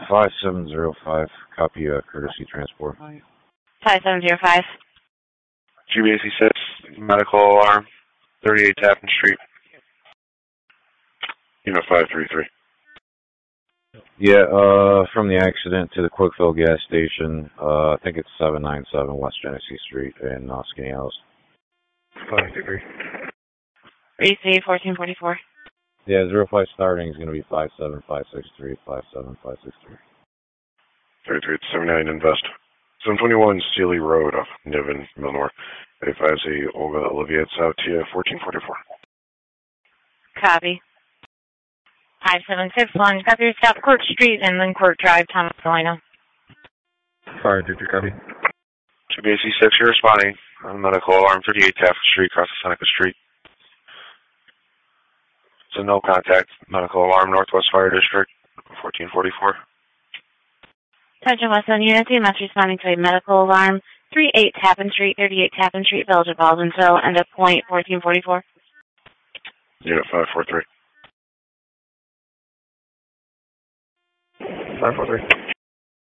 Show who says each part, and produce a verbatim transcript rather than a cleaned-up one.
Speaker 1: five seven zero five, copy uh, courtesy transport.
Speaker 2: five seven zero five.
Speaker 3: G B A C six, medical alarm, thirty-eight Tappan Street. Unit five three three.
Speaker 1: Yeah, uh, from the accident to the Quickfill gas station, uh, I think it's seven nine seven West Genesee Street in uh, Skaneateles.
Speaker 3: five three.
Speaker 2: E C fourteen forty-four.
Speaker 1: Yeah, zero five starting is going to be five seven five six three, five seven five six three.
Speaker 3: thirty-three, it's seventy-nine Invest. seven twenty-one Steely Road off Niven, Milnor. eight five zero Olga Olivia, it's out to you, fourteen forty-four.
Speaker 2: Copy. five seven six one, copy your stop Court Street and then Court Drive, Thomas Galena.
Speaker 3: five three three, copy. G B A C six, you're responding on medical alarm, thirty-eight Taft Street, across the Seneca Street. So no contact, medical alarm, Northwest Fire District, fourteen forty-four.
Speaker 2: Attention Westland Unity, must responding to a medical alarm, thirty-eight Tappan Street, thirty-eight Tappan Street, Village of Baldwinsville, end of point fourteen forty-four.
Speaker 3: Unit five four three. five four three.